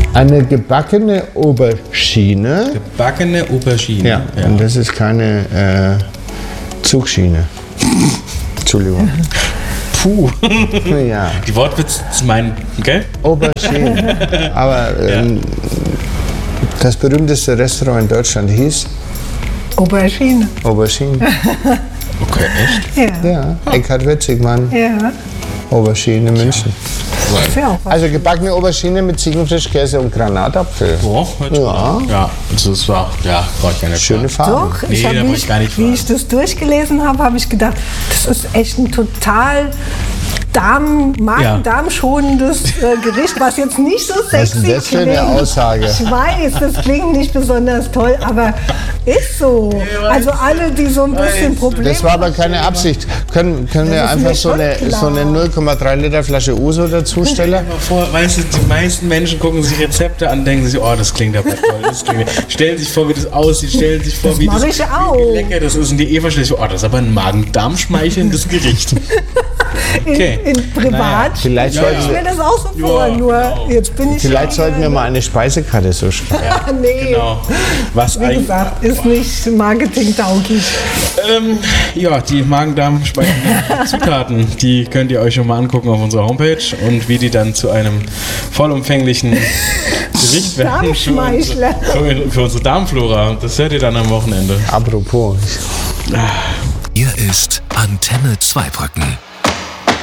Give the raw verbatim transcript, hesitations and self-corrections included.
Eine gebackene Aubergine. Gebackene Aubergine. Ja, ja. Und das ist keine äh, Zugschiene. Entschuldigung. Puh. Ja. Die Wortwitz ist mein, gell? Aubergine. Aber ähm, ja. das berühmteste Restaurant in Deutschland hieß? Aubergine. Aubergine. Okay, echt? Ja. Ja, Eckhard Wetzigmann. Ja. Aubergine in München. Ja. Also gebackene Aubergine mit Ziegenfrischkäse und Granatapfel. Boah, Ja. Ja, also das war, ja, brauche ich gar nicht. Schöne Farbe. Doch, Nee, ich da hab wollte mich, ich gar nicht wie fragen. ich das durchgelesen habe, habe ich gedacht, das ist echt ein total Darm, Magen-Darm-schonendes äh, Gericht, was jetzt nicht so sexy Was ist denn das für eine klingt. Aussage? Ich weiß, das klingt nicht besonders toll, aber ist so. Also alle, die so ein bisschen Probleme Das war aber keine Absicht. Können, können wir ist einfach mir so schon eine, klar. so eine null Komma drei Liter Flasche Uso dazustellen? Mal vor, weißt du, die meisten Menschen gucken sich Rezepte an, denken sich, oh, das klingt aber toll, das klingt, stellen sich vor, wie das aussieht, stellen sich vor, Das wie, mach das, ich wie, auch. wie lecker das ist. Und die Eva stellt sich vor, oh, das ist aber ein Magen-Darm-schmeichelndes Gericht. Okay. in, in Privat Naja, Vielleicht stelle sollten ich wir- mir das auch so vor, Ja, nur genau. jetzt bin ich Vielleicht schon, sollten wir mal eine Speisekarte so schreiben. Ah, nee, Genau. Was wie eigentlich. gesagt, ist nicht marketingtauglich. Ähm, ja, die Magen-Darm-speichenden Zutaten, die könnt ihr euch schon mal angucken auf unserer Homepage und wie die dann zu einem vollumfänglichen Gericht werden für unsere, Darmschmeichler. für, für unsere Darmflora. Das hört ihr dann am Wochenende. Apropos. Hier ist Antenne Zweibrücken.